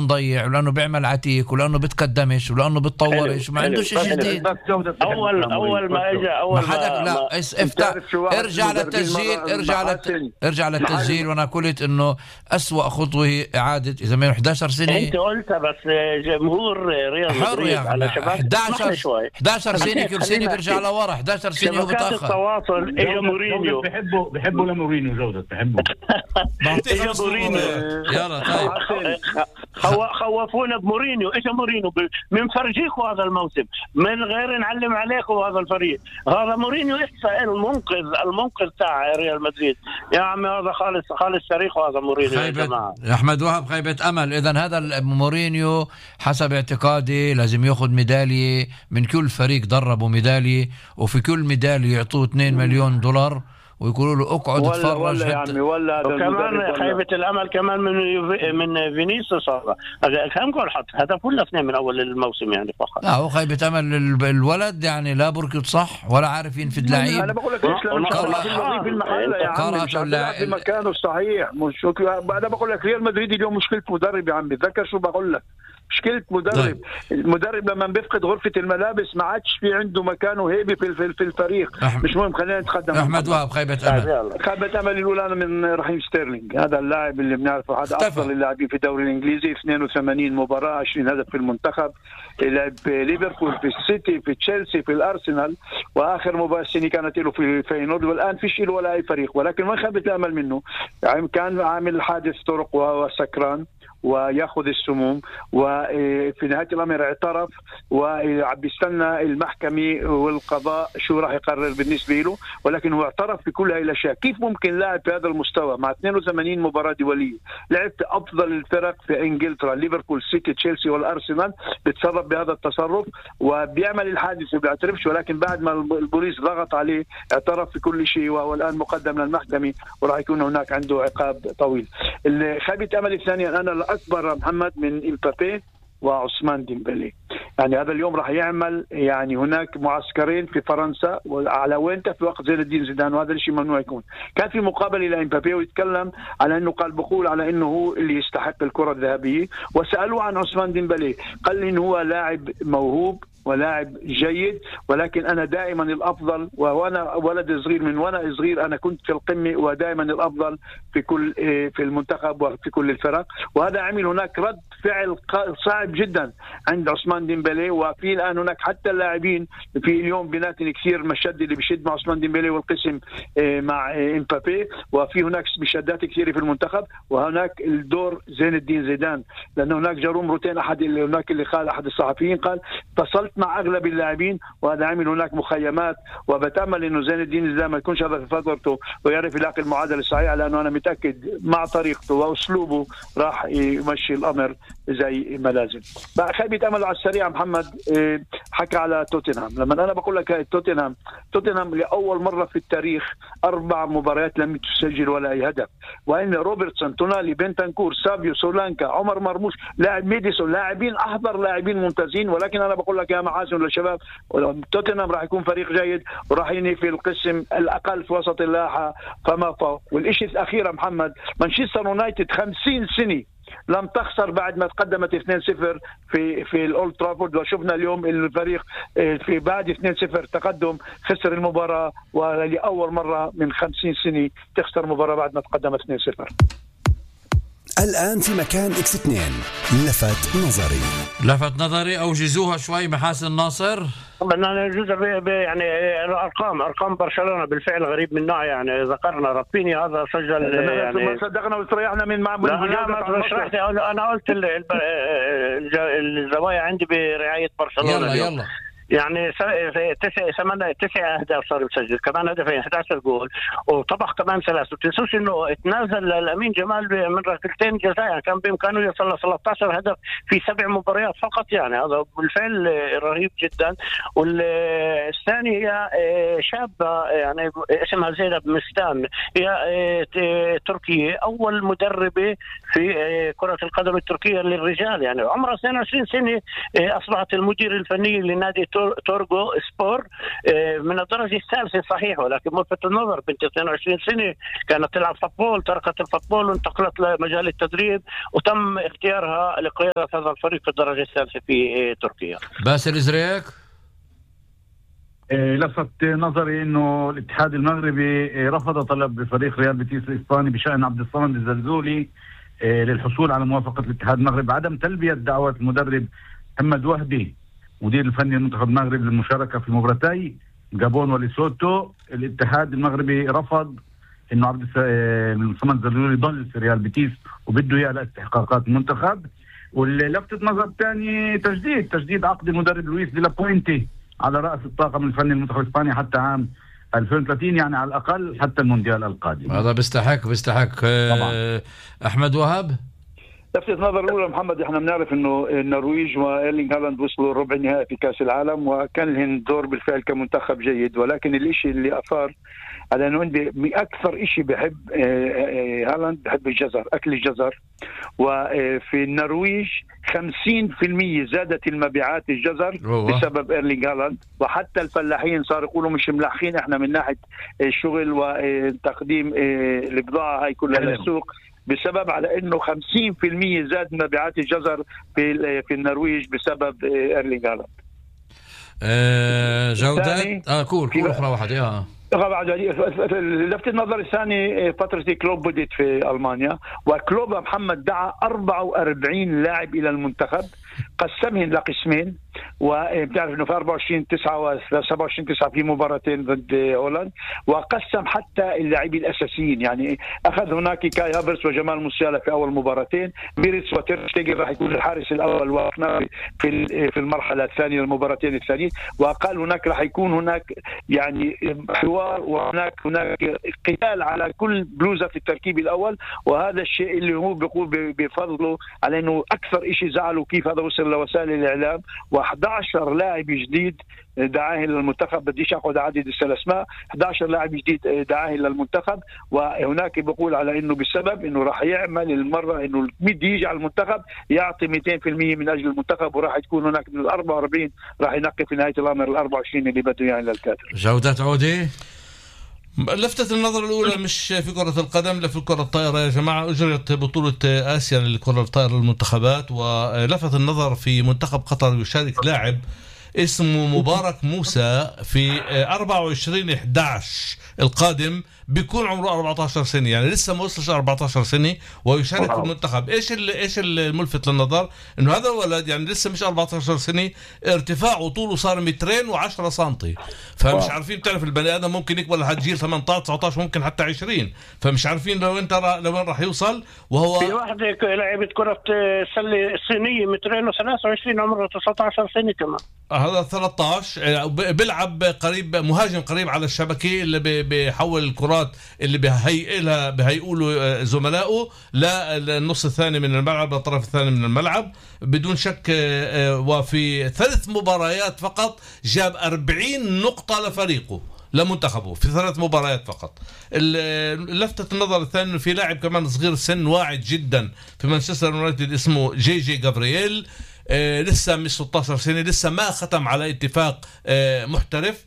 مضيع ولانه بيعمل عتيك ولانه بتقدمش ولانه بتطورش وما عندوش شيء جديد. اول ما اجى ما حدا لا افتح ارجع للتسجيل وانا قلت انه أسوأ خطوه هي اعاده اذا ما 11 سنه. انت قلتها بس جمهور ريال مدريد على شباب 11 سنه كل سنه بيرجع لورا 11 سنه هو بتاخر. التواصل اجى مورينيو بحبوا لمورينيو جودة بحبوا اجى مورينيو. يلا طيب خوفونا بمورينيو. اجى مورينيو من فرجيكوا هذا الموسم من غير نعلم عليكم هذا الفريق. هذا مورينيو المنقذ تاع ريال مدريد يا عمي. هذا خالص تاريخ هذا مورينيو يا جماعه. احمد وهب خيبة امل. اذا هذا مورينيو حسب اعتقادي لازم ياخذ ميداليه من كل فريق دربه ميداليه وفي كل ميداليه يعطوه 2 مليون دولار ويقولوا له اقعد اتفرج. ولا كمان خيبة الامل كمان من فينيسيوس. هذا كم جول حط هدف ولا 2 من اول الموسم يعني فقط. لا هو خيبة امل الولد يعني لا بركض صح ولا عارف ينفذ لعيب. انا بقول لك ليش في المحل يا عمي في مكانه الصحيح. انا بقول لك ريال مدريد اليوم مشكلة مدرب يا عمي. تذكر شو بقول لك مشكلة مدرب. المدرب لما بيفقد غرفة الملابس ما عادش في عنده مكانه هيبة في الفريق. مش مهم خلينا نتقدم. احمد وهب خيبة امل الاولى من رحيم ستيرلينج. هذا اللاعب اللي بنعرفه هذا افضل اللاعبين في الدوري الانجليزي. 82 مباراة 20 هدف في المنتخب. لعب ليفربول في السيتي في تشيلسي في الارسنال واخر مباراة السنة كانت له في فينورد والان فيش له ولا اي فريق. ولكن ما خيبة امل منه يعني كان عامل حادث طرق وسكران وياخذ السموم وفي نهاية الأمر اعترف وعم بيستنى المحكمة والقضاء شو راح يقرر بالنسبة له. ولكن هو اعترف بكل هاي الأشياء. كيف ممكن لاعب في هذا المستوى مع 82 مباراة دولية لعبت أفضل الفرق في إنجلترا ليفربول سيتي تشيلسي والأرسنال بيتصرف بهذا التصرف وبيعمل الحادث وبيعترفش. ولكن بعد ما البوليس ضغط عليه اعترف في كل شيء وهو الآن مقدم للمحكمة وراح يكون هناك عنده عقاب طويل. خيبة أمل الثانية أنا أكبر محمد من إمبابي وعثمان ديمبلي. يعني هذا اليوم راح يعمل يعني هناك معسكرين في فرنسا وعلى وينته في وقت زين الدين زيدان وهذا الشيء ممنوع يكون. كان في مقابله لإمبابي ويتكلم على انه قال بقول على انه هو اللي يستحق الكره الذهبيه وسالوه عن عثمان ديمبلي قال لي انه هو لاعب موهوب ولاعب جيد ولكن أنا دائما الأفضل وأنا ولد صغير من وأنا صغير أنا كنت في القمة ودائما الأفضل في المنتخب وفي كل الفرق. وهذا عمل هناك رد فعل صعب جدا عند عثمان ديمبلي. وفي الآن هناك حتى اللاعبين في اليوم بيناتن كثير مشد اللي بيشد مع عثمان ديمبلي والقسم مع إمبابي وفي هناك مشادات كثيرة في المنتخب. وهناك الدور زين الدين زيدان لأن هناك جاروم روتين هناك اللي قال أحد الصحفيين قال اتصلت مع أغلب اللاعبين وهذا عمل هناك مخيمات وبتأمل إنه زين الدين زيدان ما يكونش هذا في فترته ويعرف يلاقي المعادلة الصحيحة لأنه أنا متأكد مع طريقته وأسلوبه راح يمشي الأمر زي ما لازم. بقى خيبة أمل على السريع محمد حكى على توتنهام. لما أنا بقول لك توتنهام لأول مرة في التاريخ 4 مباريات لم تسجل ولا أي هدف. وإن روبرتسون تونالي بنتنكور سافيو سولانكا عمر مرموش لاعب ميديسون لاعبين أحضر لاعبين ممتازين. ولكن أنا بقول لك يا محاسن للشباب توتنهام راح يكون فريق جيد وراح ينهي في القسم الأقل في وسط اللاحة فما فوق. والإشي الأخير محمد مانشستر يونايتد 50 سنة لم تخسر بعد ما تقدمت 2-0 في الأولد ترافورد وشفنا اليوم الفريق في بعد 2-0 تقدم خسر المباراة ولأول مرة من 50 سنة تخسر مباراة بعد ما تقدمت 2-0. الآن في مكان إكس 2 لفت نظري أوجزوها شوي محاسن ناصر. بدنا نجوز يعني ارقام برشلونه بالفعل غريب من نوع. يعني ذكرنا رافينيا هذا سجل يعني ما صدقنا واستريحنا من معمول. انا قلت الزوايا عندي برعايه برشلونه. يلا يعني 9 أهداف صار يسجل كمان هدفين 11 جول وطبخ كمان 3. وتنسوش انه تنازل الامين جمال من ركلتين جزاء يعني كان بامكانه يوصل ل 13 هدف في 7 مباريات فقط. يعني هذا بالفعل رهيب جدا. والثاني هي شابه يعني اسمها زينب مستان هي تركيه اول مدربه في كرة القدم التركية للرجال. يعني عمرها 22 سنة أصبحت المدير الفني لنادي تورغو سبور من الدرجة الثالثة صحيح، ولكن ملفت النظر بنت 22 سنة كانت تلعب فوتبول، تركت الفوتبول وانتقلت لمجال التدريب وتم اختيارها لقيادة هذا الفريق في الدرجة الثالثة في تركيا. باسل إزريك. لفت نظري انه الاتحاد المغربي رفض طلب فريق ريال بيتيس الاسباني بشأن عبد الصمد الزلزولي للحصول على موافقة الاتحاد المغربي عدم تلبية دعوة المدرب محمد وهبي مدير الفني لمنتخب المغرب للمشاركة في مباراتي جابون وليسوتو. الاتحاد المغربي رفض انه عبد الصمد الزلزولي يضل في ريال بيتيس وبده اياه لاستحقاقات المنتخب. واللي لفتت نظر الثاني تجديد عقد المدرب لويس دي لا بوينتي على رأس الطاقم الفني للمنتخب الإسباني حتى عام 2030، يعني على الأقل حتى المونديال القادم. هذا بيستحق أحمد وهب. لفتت نظر الأولى محمد، احنا بنعرف انه النرويج وإيرلينغ هالاند وصلوا ربع النهائي في كأس العالم وكان لهم دور بالفعل كمنتخب جيد، ولكن الاشي اللي أثار على انه اكثر اشي بحب هالاند بحب الجزر، اكل الجزر. وفي النرويج 50% زادت المبيعات الجزر بسبب إيرلينغ هالاند، وحتى الفلاحين صاروا يقولوا مش ملاحين احنا من ناحية الشغل وتقديم البضاعة هاي كلها للسوق بسبب على انه 50% زاد مبيعات الجزر في النرويج بسبب إيرلينغ هالاند. جودات كل أخرى واحدة لفت النظر الثاني فترة كلوب بدت في ألمانيا، وكلوب محمد دعا 44 لاعب إلى المنتخب قسمهم لقسمين، وبتعرف انه في 24/9 و 27/9 في مباراتين ضد هولندا، وقسم حتى اللاعبين الاساسيين، يعني اخذ هناك كاي هافرتس وجمال موسيالا في اول مباراتين، بيريتس وتير شتيجن راح يكون الحارس الاول وقفنا في المرحله الثانيه المباراتين الثانيين، وقال هناك راح يكون هناك يعني حوار وهناك قتال على كل بلوزه في التركيب الاول، وهذا الشيء اللي هو بيقول بفضله على انه اكثر شيء زعله كيف هذا وصل لوسائل الاعلام، و11 لاعب جديد دعاه للمنتخب. بديش اخذ عدد الاسماء، 11 لاعب جديد دعاه للمنتخب، وهناك بيقول على انه بسبب انه راح يعمل المره انه بده يجي على المنتخب يعطي 200% من اجل المنتخب، وراح تكون هناك من ال44 راح ينقي في نهايه الامر ال24 اللي بده يعني للكادر. جودات عودي. لفتت النظر الأولى مش في كرة القدم، لا في كرة الطائرة يا جماعة. أجرت بطولة آسيا لكرة الطائرة للمنتخبات، ولفت النظر في منتخب قطر يشارك لاعب اسمه مبارك موسى في 24/11 القادم، بيكون عمره 14 سنة، يعني لسه ما وصلش 14 سنة ويشارك في المنتخب. ايش الملفت للنظر انه هذا الولد يعني لسه مش 14 سنة، ارتفاعه طوله صار 2 و10 سنتي، فمش عارفين. بتعرف البني ادم ممكن يكبر لحد جيل 18 19 ممكن حتى 20، فمش عارفين لوين راح يوصل. وهو في واحد لعبة كرة سلة صينية 2 و23 عمره 19 سنة كمان، هذا 13 بيلعب قريب، مهاجم قريب على الشبكة اللي بيحول الكرات اللي بهيقولوا زملائه للنص الثاني من الملعب، للطرف الثاني من الملعب بدون شك. وفي 3 مباريات فقط جاب 40 نقطة لفريقه لمنتخبه في 3 مباريات فقط. لفتت النظر الثاني انه في لاعب كمان صغير السن واعد جدا في مانشستر يونايتد اسمه جي جابرييل، لسه مش 16 سنة، لسه ما ختم على اتفاق محترف.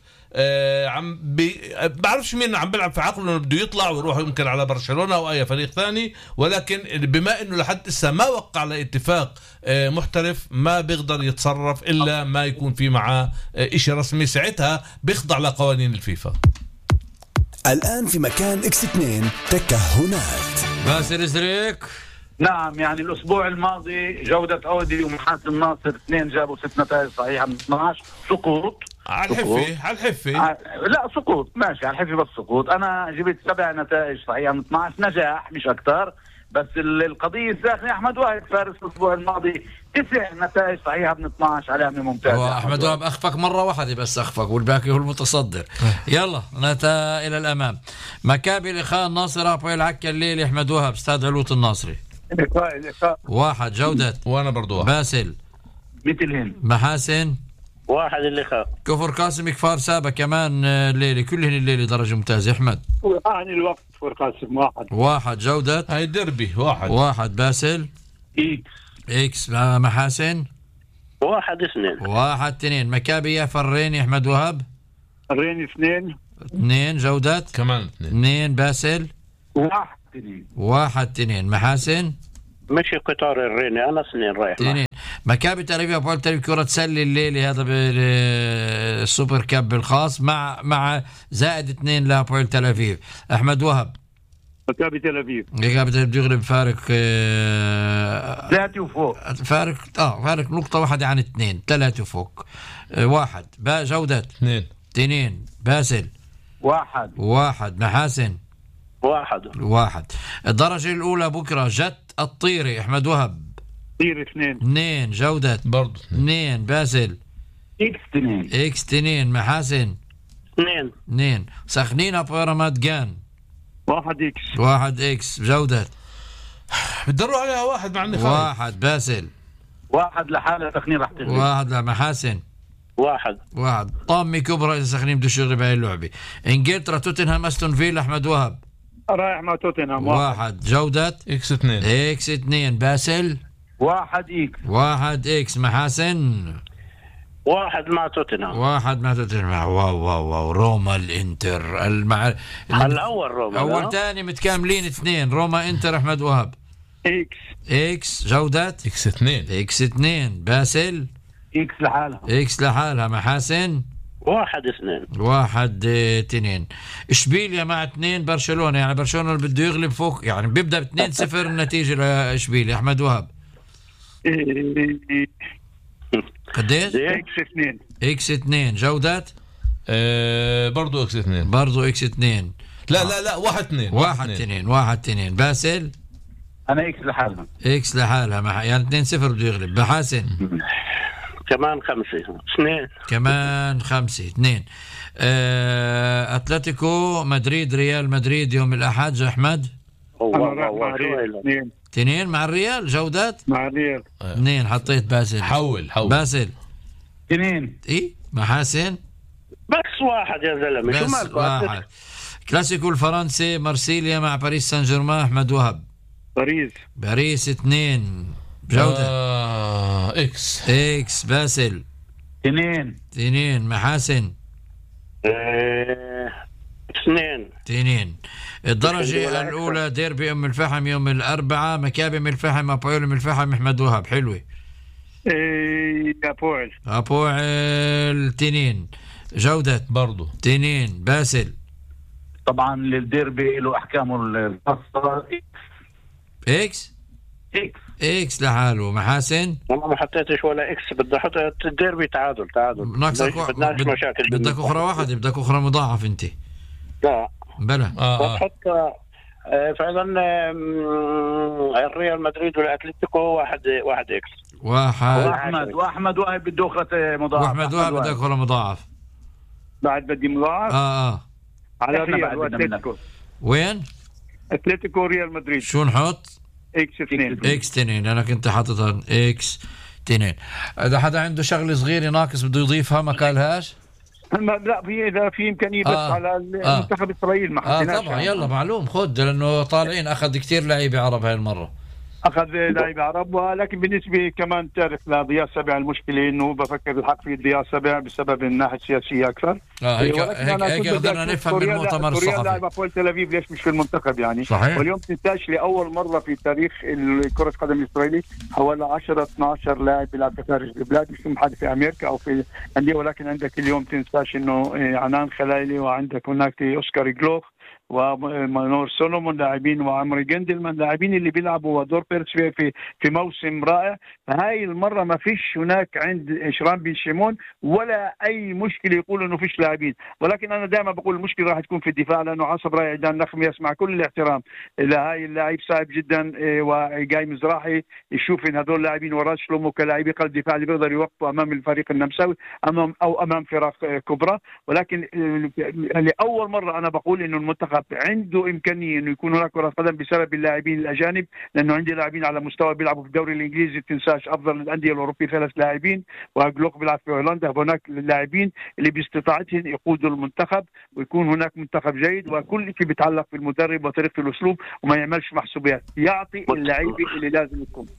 بعرفش مين عم بيلعب في عقله انه بده يطلع ويروح يمكن على برشلونة او اي فريق ثاني، ولكن بما انه لحد لسه ما وقع على اتفاق محترف ما بيقدر يتصرف الا ما يكون في معاه اشي رسمي، ساعتها بيخضع لقوانين الفيفا. الآن في مكان X2 تكهنات. باسل إزريك. نعم، يعني الأسبوع الماضي جودة أودي ومحاسن الناصر 2 جابوا 6 نتائج صحيحة من 12. سقوط على الحفة لا سقوط ماشي، على الحفة بس سقوط. أنا جبت 7 نتائج صحيحة من 12، نجاح مش أكتر. بس القضية الداخلية أحمد وهب فارس الأسبوع الماضي 9 نتائج صحيحة من 12، علامة ممتازة. أحمد وهب أخفق مرة واحدة بس، أخفق والباقي هو المتصدر. يلا إلى الأمام. مكابي لقاء الناصر أبويل عكا الليلي. أحمد وهب استاذ علوت الناصري. لقاء 1. جودة. وأنا برضو 1. باسل مثلهن. محاسن 1 اللقاء. كفر قاسم كفار سابا كمان الليلي، كلهن الليلي درجة ممتازة. أحمد عن الوقت كفر قاسم 1. جودة هاي دربي 1. باسل إكس محاسن 1 1-2. 1-2. مكابي يافا الريني أحمد وهب. الريني 2. جودات كمان 2. باسل 1-2. 1-2. محاسن مش قطار الريني، أنا 2 رايح معه. 2. مكابي تل أبيب أبو تل أبيب كرة سلة الليلة هذا بالسوبر كاب الخاص مع زائد 2 لأبويل تل أبيب. أحمد وهب. مكابي تل أبيب. مكابي تل أبيب يغلب فارق 3 وفوق. فارق نقطة واحدة عن 2. 3 وفوق. 1. جودة 2. باسل 1. محاسن 1. الدرجة الأولى بكرة جت الطيري أحمد وهب. طير 2. جودة برضو 2. باسل X2. محاسن 2. سخنين بيراميد جان 1X. جودة بتدروا عليها 1 مع النفاق. 1. باسل 1 لحالة سخنين راح تغلب. 1 لمحاسن 1. طامي كبرى إذا سخنين بده يشتغل بهاي اللعبة. إنجلترا توتنهام أستون فيلا أحمد وهب. رايح مع توتنهام 1. جودة X2. باسل 1X. محاسن 1 مع توتنهام. 1 مع توتنهام. واو روما الانتر الأول روما أول تاني متكاملين 2. روما انتر أحمد وهب. X. جودة X2. باسل X لحالها. محاسن 1-2. 1-2. إشبيليا مع 2 برشلونة، يعني برشلونة اللي بده يغلب فوق، يعني بيبدأ 2-0 النتيجة لإشبيليا. أحمد وهب قديش؟ X2. جودات برضو X2. لا 1-2. باسل أنا X لحالها يعني 2-0 بده يغلب. محاسن كمان 5. 2. أتلتيكو مدريد ريال مدريد يوم الأحد أحمد. 2 مع الريال. جودات مع الريال 2. حطيت باسل. حول باسل 2. محاسن بس 1 يا زلمة. شو مالك؟ 1. كلاسيكو الفرنسي مارسيليا مع باريس سان جيرمان أحمد وهب. باريس 2. جودة X. باسل 2. محاسن 2. الدرجة الأولى ديربي أم الفحم يوم الأربعاء. مكابي أم الفحم أبويل أم الفحم أحمد وهب. حلوة. أبويل 2. جودة برضو 2. باسل طبعا للديربي له أحكامه الخاصة. X لحاله. محاسن أنا ما حطيتش ولا إكس، بدي أحط الديربي تعادل. بدناش مشاكل. بدك أخرى واحدة، بدك أخرى مضاعف أنت. لا بلا بحط فإذا الريال مدريد والأتلتيكو 1 إكس. وأحمد وهب بده أخرى مضاعف. وأحمد وهب بدك أخرى مضاعف. بعد بدي مضاعف. على الريال وأتلتيكو. وين؟ أتلتيكو ريال مدريد. شو نحط؟ X2. أنا كنت حاططها X2. إذا حدا عنده شغلة صغيرة ناقص بده يضيفها ما قالهاش. لا إذا في إمكانية بس على منتخب إسرائيل ما حطيناش. طبعا يلا معلوم خد، لأنه طالعين أخذ كتير لعيبة عرب هاي المرة. أخذ لاعب عرب. ولكن بالنسبة كمان تعرف لضياء سبع المشكلة إنه بفكر الحق في ضياء سبع بسبب الناحية السياسية أكثر. هيك قدرنا نفهم من المؤتمر الصحفي. لاعب أبويل تل أبيب ليش مش في المنتخب يعني. صحيح. واليوم تنتاج لأول مرة في تاريخ كرة القدم الإسرائيلي حوالي 10-12 لاعب بيلعب في خارج البلاد، مش محل في أمريكا أو في أندية. ولكن عندك اليوم تنساش إنه عنان خلايلي، وعندك هناك أوسكار جلوخ ومانور سولومون لاعبين، وعمري جندلمان لاعبين اللي بيلعبوا، ودور بيرس في موسم رائع. فهاي المرة ما فيش هناك عند شران بن شيمون ولا أي مشكلة يقول إنه فيش لاعبين. ولكن أنا دائما بقول المشكلة راح تكون في الدفاع، لأنه عصب راي عيدان نخمي يسمع كل الاحترام لهاي اللاعب صعب جدا، وجاي مزراحي يشوف إن هذول اللاعبين وراء شلومو كلاعبي قلب دفاع اللي بيقدر يوقفوا أمام الفريق النمساوي أمام فرق كبرى. ولكن لأول مرة أنا بقول إنه المنتخب عنده إمكانية إنه يكون هناك كرة قدم بسبب اللاعبين الأجانب، لأنه عندي لاعبين على مستوى بيلعبوا في الدوري الإنجليزي تنساش أفضل الأندية الأوروبية 3 لاعبين، وجلوك بيلعب في هولندا. هناك اللاعبين اللي باستطاعتهم يقودوا المنتخب ويكون هناك منتخب جيد، وكل شيء بيتعلق في المدرب وطريقة الأسلوب، وما يعملش محسوبيات، يعطي اللعيبة اللي لازم يكون.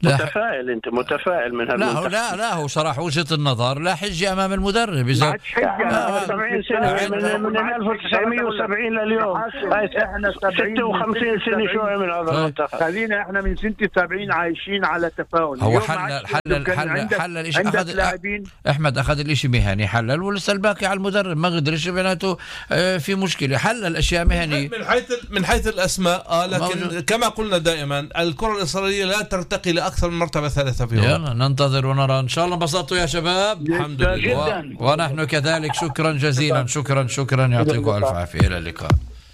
متفائل انت متفائل من هالمنتخب. لا هو شرح وجهة النظر، لا حجة امام المدرب. اذا 70 سنة من 1970 لليوم، احنا 56 سنة شوية من هذا المنتخب. خلينا احنا من سنة 70 عايشين على تفاؤل. هو حل الاشي، احمد اخذ الاشي مهني حلل، ولسه الباقي على المدرب ما قدرش بيناته في مشكلة. حل الاشياء مهني من حيث الاسماء، لكن كما قلنا دائما الكرة الإسرائيلية لا ترتقي لأكثر من مرتبة ثالثة فيها. يلا ننتظر ونرى. إن شاء الله انبسطتوا يا شباب. الحمد لله. ونحن كذلك. شكرا جزيلا. شكرا يعطيكم ألف عافية. إلى اللقاء.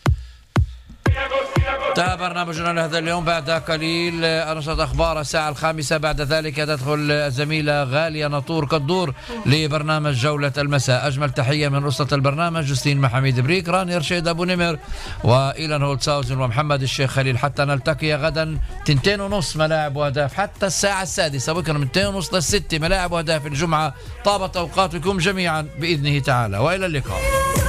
انتهى برنامجنا لهذا اليوم. بعد قليل أنشط أخبار الساعة 5. بعد ذلك تدخل الزميلة غالية ناطور كدور لبرنامج جولة المساء. أجمل تحية من أسرة البرنامج جوستين محمد بريك، راني رشيد أبو نمر، وإيلان هولتساوزن، ومحمد الشيخ خليل. حتى نلتقي غدا 2:30 ملاعب وأهداف، حتى الساعة 6 بكرة من 2:30 ل6 ملاعب وأهداف الجمعة. طابت أوقاتكم جميعا بإذنه تعالى، وإلى اللقاء.